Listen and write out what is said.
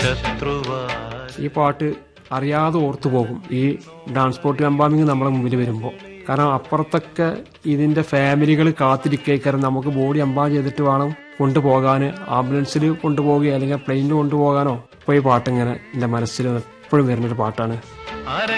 ഈ പാട്ട് അറിയാതെ ഓർത്തു പോകും ഈ ട്രാൻസ്പോർട്ട് എംബാമിങ് നമ്മളെ മുമ്പിൽ വരുമ്പോൾ. കാരണം അപ്പുറത്തൊക്കെ ഇതിന്റെ ഫാമിലികൾ കാത്തിരിക്കേക്കാരം നമുക്ക് ബോഡി എംബാം ചെയ്തിട്ട് വേണം കൊണ്ടുപോകാൻ, ആംബുലൻസിൽ കൊണ്ടുപോകുകയോ അല്ലെങ്കിൽ പ്ലെയിനിൽ കൊണ്ടുപോകാനോ. ഇപ്പോൾ ഈ പാട്ടിങ്ങനെ എൻ്റെ മനസ്സിൽ എപ്പോഴും വരുന്നൊരു പാട്ടാണ്.